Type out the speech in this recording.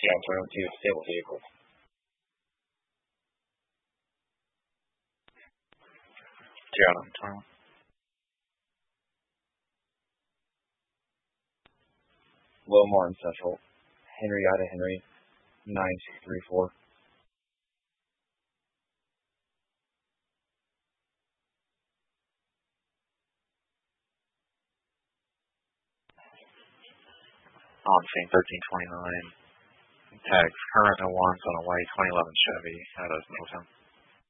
2022 stable vehicles. Yeah, Lowmar and Central. Henrietta Henry, 9234. On scene 1329. Tags current no ones on a white 2011 Chevy out of Middletown.